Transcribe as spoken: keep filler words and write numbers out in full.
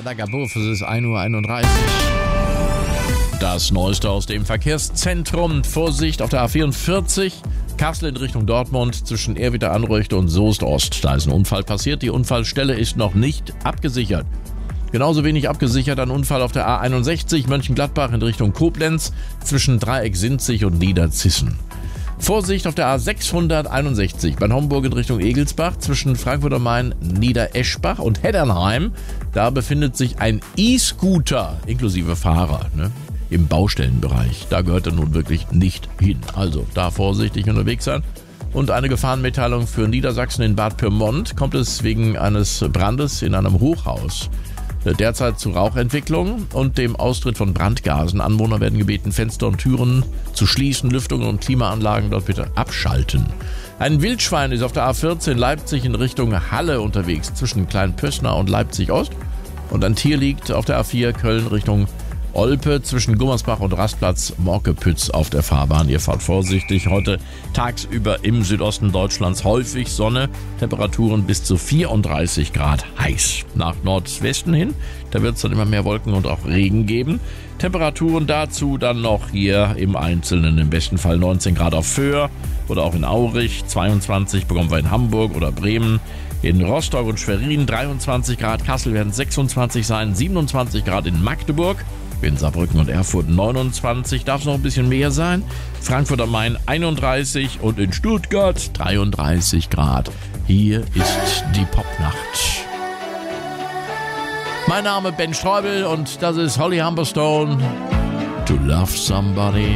Dagabuff, es ist ein Uhr einunddreißig. Das Neueste aus dem Verkehrszentrum. Vorsicht auf der A vierundvierzig. Kassel in Richtung Dortmund zwischen Ehrwieder-Anreuchte und Soest-Ost. Da ist ein Unfall passiert. Die Unfallstelle ist noch nicht abgesichert. Genauso wenig abgesichert ein Unfall auf der A einundsechzig Mönchengladbach in Richtung Koblenz zwischen Dreieck-Sinzig und Niederzissen. Vorsicht auf der A sechshunderteinundsechzig bei Homburg in Richtung Egelsbach zwischen Frankfurt am Main, Niedereschbach und Heddernheim. Da befindet sich ein E-Scooter inklusive Fahrer, ne, im Baustellenbereich. Da gehört er nun wirklich nicht hin. Also da vorsichtig unterwegs sein. Und eine Gefahrenmitteilung für Niedersachsen in Bad Pyrmont. Kommt es wegen eines Brandes in einem Hochhaus derzeit zu Rauchentwicklung und dem Austritt von Brandgasen. Anwohner werden gebeten, Fenster und Türen zu schließen, Lüftungen und Klimaanlagen dort bitte abschalten. Ein Wildschwein ist auf der A vierzehn Leipzig in Richtung Halle unterwegs, zwischen Kleinpössner und Leipzig-Ost. Und ein Tier liegt auf der A vier Köln Richtung Olpe zwischen Gummersbach und Rastplatz Morkepütz auf der Fahrbahn. Ihr fahrt vorsichtig. Heute tagsüber im Südosten Deutschlands häufig Sonne, Temperaturen bis zu vierunddreißig Grad heiß. Nach Nordwesten hin, da wird es dann immer mehr Wolken und auch Regen geben. Temperaturen dazu dann noch hier im Einzelnen, im besten Fall neunzehn Grad auf Föhr oder auch in Aurich, zweiundzwanzig bekommen wir in Hamburg oder Bremen. In Rostock und Schwerin dreiundzwanzig Grad, Kassel werden sechsundzwanzig sein, siebenundzwanzig Grad in Magdeburg. In Saarbrücken und Erfurt neunundzwanzig, darf es noch ein bisschen mehr sein. Frankfurt am Main einunddreißig und in Stuttgart dreiunddreißig Grad. Hier ist die Popnacht. Mein Name Ben Streubel und das ist Holly Humberstone. To Love Somebody.